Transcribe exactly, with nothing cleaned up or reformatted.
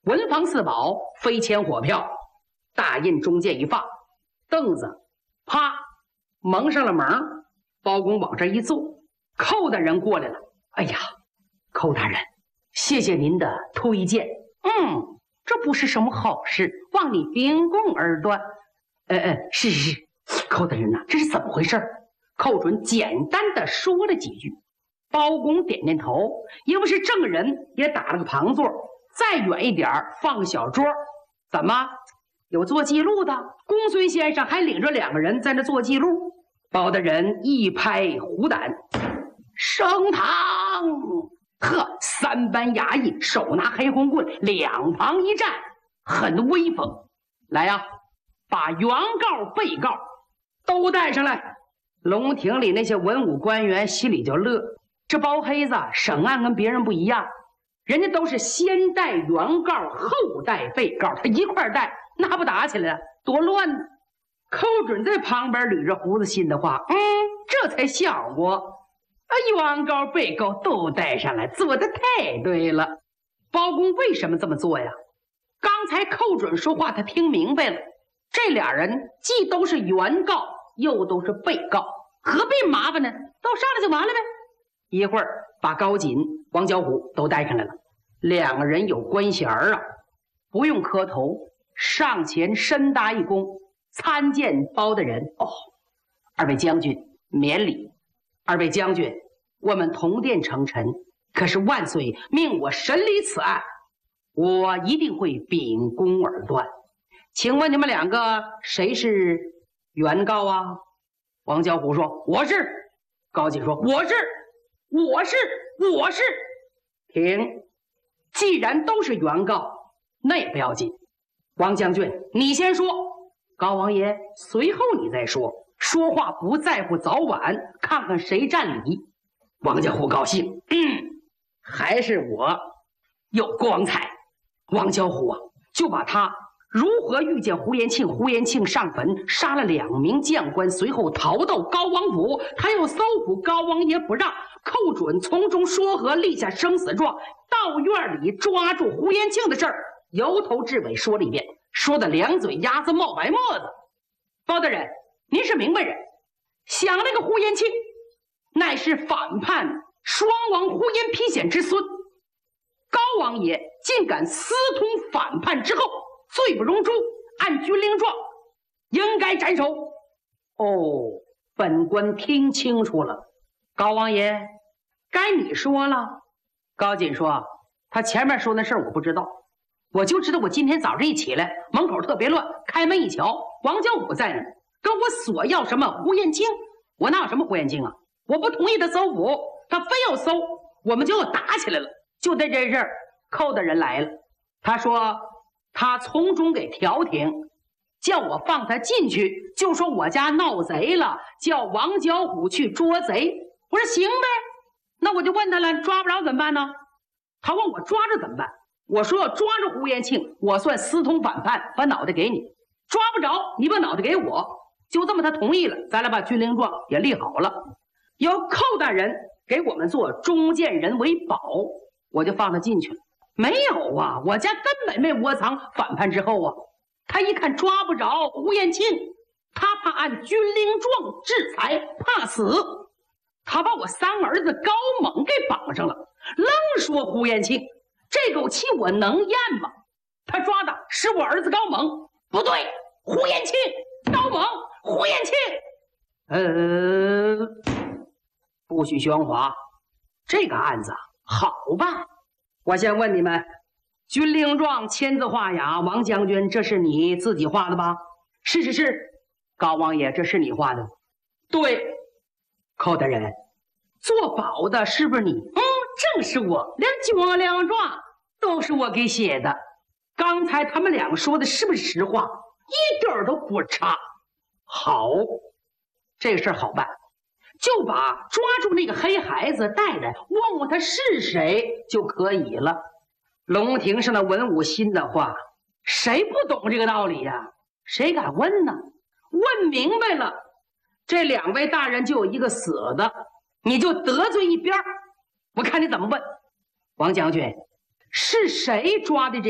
文房四宝，飞钱火票，大印中间一放，凳子啪蒙上了门，包公往这一坐，寇大人过来了。哎呀，寇大人，谢谢您的推荐。嗯，这不是什么好事，望你秉公而断。呃呃，是是是，寇大人呐、啊，这是怎么回事？寇准简单的说了几句，包公点点头，因为是证人，也打了个旁座。再远一点放小桌，怎么有做记录的？公孙先生还领着两个人在那做记录。包大人一拍虎胆，升堂！呵，三班衙役手拿黑红棍，两旁一站，很威风。来呀、啊，把原告、被告都带上来。龙庭里那些文武官员心里就乐，这包黑子审案跟别人不一样。人家都是先带原告后带被告，他一块带，那还不打起来了，多乱呢！寇准在旁边捋着胡子心的话，嗯，这才效果。啊，原告被告都带上来，做的太对了。包公为什么这么做呀？刚才寇准说话，他听明白了，这俩人既都是原告，又都是被告，何必麻烦呢？都上来就完了呗。一会儿把高瑾、王小虎都带上来了，两个人有官衔啊，不用磕头，上前深搭一躬，参见包大人。哦，二位将军免礼。二位将军，我们同殿成臣，可是万岁命我审理此案，我一定会秉公而断。请问你们两个谁是原告啊？王小虎说我是。高瑾说我是。我是我是。停，既然都是原告，那也不要紧。王将军你先说，高王爷随后你再说，说话不在乎早晚，看看谁占理。王小虎高兴，嗯，还是我有光彩。王小虎啊，就把他如何遇见胡延庆，胡延庆上坟杀了两名将官，随后逃到高王府，他又搜捕高王爷不让，寇准从中说和，立下生死状，到院里抓住胡延庆的事儿，由头至尾说了一遍，说的两嘴鸭子冒白沫子。包大人，您是明白人，想那个胡延庆乃是反叛双王呼延丕显之孙，高王爷竟敢私通反叛之后，罪不容诛，按军令状应该斩首。哦，本官听清楚了。高王爷，该你说了。高瑾说，他前面说那事儿我不知道，我就知道我今天早上一起来，门口特别乱，开门一瞧，王小虎在那儿跟我索要什么胡延庆，我哪有什么胡延庆啊？我不同意他搜捕，他非要搜，我们就要打起来了。就在这事儿，寇大人来了，他说他从中给调停，叫我放他进去，就说我家闹贼了，叫王小虎去捉贼。我说行呗，那我就问他了，抓不着怎么办呢？他问我抓着怎么办，我说要抓着胡延庆，我算私通反叛，把脑袋给你；抓不着，你把脑袋给我。就这么他同意了，咱俩把军令状也立好了，由寇大人给我们做中间人为保，我就放他进去了。没有啊，我家根本没窝藏反叛之后啊。他一看抓不着胡延庆，他怕按军令状制裁，怕死，他把我三儿子高猛给绑上了，愣说胡延庆，这口气我能咽吗？他抓的是我儿子高猛，不对，胡延庆，高猛，胡延庆。呃，不许喧哗，这个案子好办。我先问你们，军令状签字画押，王将军，这是你自己画的吧？是是是。高王爷，这是你画的？对。寇大人，做保的是不是你？嗯，正是我，连军令状都是我给写的。刚才他们两个说的是不是实话？一点都不差。好，这事儿好办，就把抓住那个黑孩子带来，问问他是谁就可以了。龙庭上的文武心的话，谁不懂这个道理呀、啊？谁敢问呢？问明白了，这两位大人就有一个死的，你就得罪一边，我看你怎么问。王将军，是谁抓的这